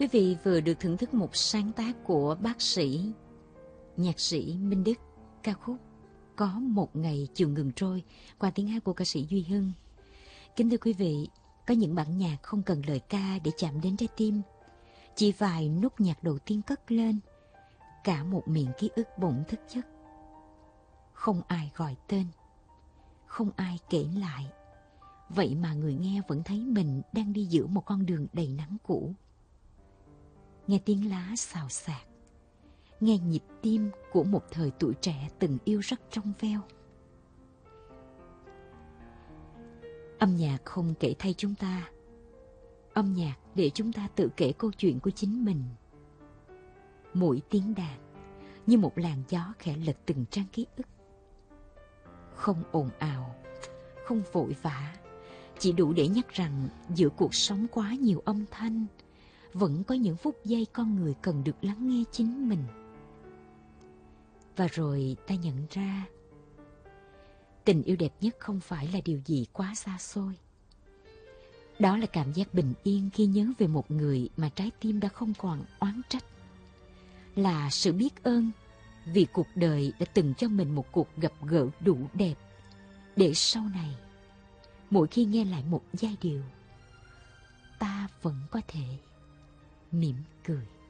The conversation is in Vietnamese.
Quý vị vừa được thưởng thức một sáng tác của bác sĩ, nhạc sĩ Minh Đức, ca khúc Có Một Ngày Chưa Ngừng Trôi qua tiếng hát của ca sĩ Duy Hưng. Kính thưa quý vị, có những bản nhạc không cần lời ca để chạm đến trái tim. Chỉ vài nốt nhạc đầu tiên cất lên, cả một miền ký ức bỗng thức giấc. Không ai gọi tên, không ai kể lại. Vậy mà người nghe vẫn thấy mình đang đi giữa một con đường đầy nắng cũ. Nghe tiếng lá xào xạc, nghe nhịp tim của một thời tuổi trẻ từng yêu rất trong veo. Âm nhạc không kể thay chúng ta. Âm nhạc để chúng ta tự kể câu chuyện của chính mình. Mỗi tiếng đàn như một làn gió khẽ lật từng trang ký ức. Không ồn ào, không vội vã, chỉ đủ để nhắc rằng giữa cuộc sống quá nhiều âm thanh, vẫn có những phút giây con người cần được lắng nghe chính mình. Và rồi ta nhận ra, tình yêu đẹp nhất không phải là điều gì quá xa xôi. Đó là cảm giác bình yên khi nhớ về một người mà trái tim đã không còn oán trách. Là sự biết ơn vì cuộc đời đã từng cho mình một cuộc gặp gỡ đủ đẹp, để sau này, mỗi khi nghe lại một giai điệu, ta vẫn có thể mỉm cười.